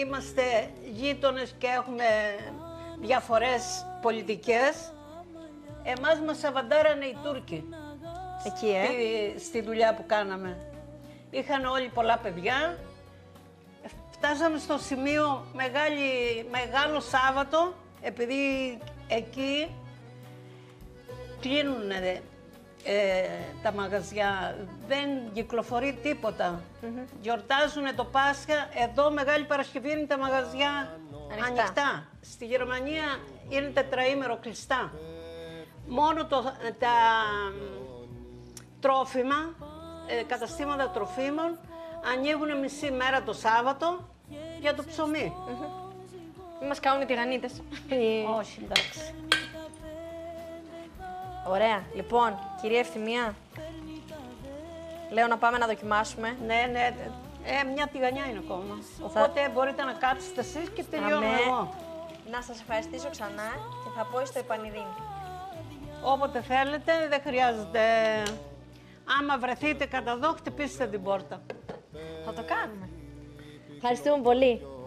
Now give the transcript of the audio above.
είμαστε γείτονες και έχουμε διαφορές πολιτικές, εμάς μας σαβαντάρανε οι Τούρκοι. Εκεί, Στη δουλειά που κάναμε. Είχαν όλοι πολλά παιδιά. Φτάσαμε στο σημείο μεγάλο Σάββατο, επειδή εκεί κλείνουν τα μαγαζιά, δεν κυκλοφορεί τίποτα. Γιορτάζουν το Πάσχα, εδώ Μεγάλη Παρασκευή είναι τα μαγαζιά ανοιχτά. Στη Γερμανία είναι τετραήμερο κλειστά. Μόνο τα τρόφιμα, καταστήματα τροφίμων ανοίγουν μισή μέρα το Σάββατο για το ψωμί. Μην μας κάνουν οι τυραννίτες. Όχι, εντάξει. Ωραία. Λοιπόν, κυρία Ευθυμία, λέω να πάμε να δοκιμάσουμε. Ναι. Μια τηγανιά είναι ακόμα. Οπότε μπορείτε να κάτσετε εσείς και τελειώνω εγώ. Να σας ευχαριστήσω ξανά και θα πω στο επανειδήν. Όποτε θέλετε, δεν χρειάζεται. Άμα βρεθείτε κατά εδώ, χτυπήστε την πόρτα. Θα το κάνουμε. Ευχαριστούμε πολύ.